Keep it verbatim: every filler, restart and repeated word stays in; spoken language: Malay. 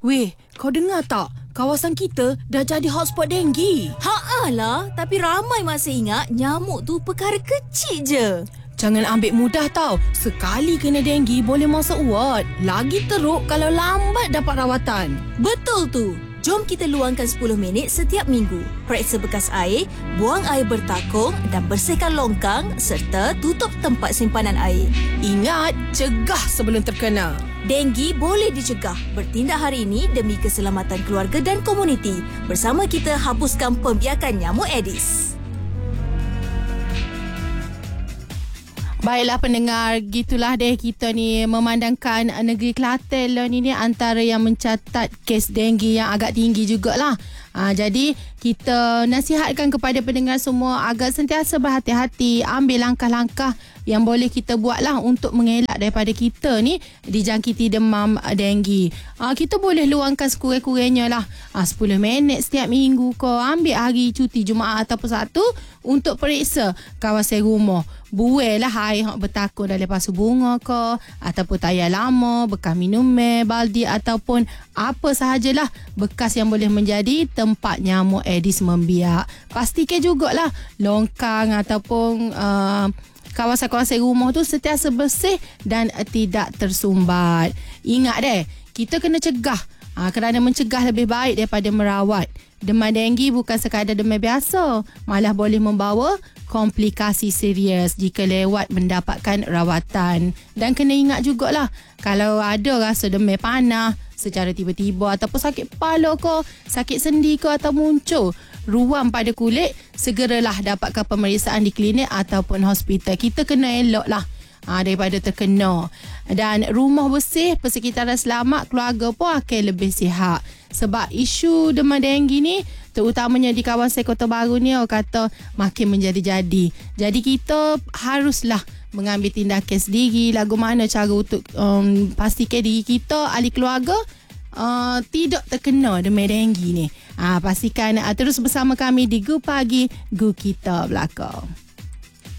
Weh, kau dengar tak? Kawasan kita dah jadi hotspot denggi. Haa lah, tapi ramai masih ingat nyamuk tu perkara kecil je. Jangan ambil mudah tau. Sekali kena denggi boleh masuk ward. Lagi teruk kalau lambat dapat rawatan. Betul tu. Jom kita luangkan sepuluh minit setiap minggu. Periksa bekas air, buang air bertakung dan bersihkan longkang serta tutup tempat simpanan air. Ingat, cegah sebelum terkena. Denggi boleh dicegah. Bertindak hari ini demi keselamatan keluarga dan komuniti. Bersama kita hapuskan pembiakan nyamuk Aedes. Baiklah pendengar, gitulah deh kita ni memandangkan negeri Kelantan lah ni, ni antara yang mencatat kes denggi yang agak tinggi jugalah. Ha, jadi kita nasihatkan kepada pendengar semua agar sentiasa berhati-hati, ambil langkah-langkah yang boleh kita buat lah untuk mengelak daripada kita ni dijangkiti demam denggi. Ha, kita boleh luangkan sekurang-kurangnya lah ha, sepuluh minit setiap minggu kau ambil hari cuti Jumaat ataupun Sabtu untuk periksa kawasan rumah. Buai lah air yang bertakun dalam pasu bunga ke, ataupun tayar lama, bekas minuman, baldi ataupun apa sahajalah bekas yang boleh menjadi tempat nyamuk Aedes membiak. Pastikan jugalah longkang ataupun uh, kawasan-kawasan rumah tu sentiasa bersih dan uh, tidak tersumbat. Ingat deh, kita kena cegah. Ha, kerana mencegah lebih baik daripada merawat. Demam denggi bukan sekadar demam biasa, malah boleh membawa komplikasi serius jika lewat mendapatkan rawatan. Dan kena ingat jugalah, kalau ada rasa demam panah secara tiba-tiba ataupun sakit kepala ke, sakit sendi ke atau muncul ruam pada kulit, segeralah dapatkan pemeriksaan di klinik ataupun hospital. Kita kena elok lah Ha, daripada terkena. Dan rumah bersih, persekitaran selamat, keluarga pun akan lebih sihat. Sebab isu demam denggi ni terutamanya di kawasan Kota Baru ni orang kata makin menjadi-jadi. Jadi kita haruslah mengambil tindakan sendiri. Lagu mana cara untuk um, pastikan diri kita, ahli keluarga uh, tidak terkena demam denggi ni. Ha, pastikan uh, terus bersama kami di Gu Pagi, Gu Kita belakang.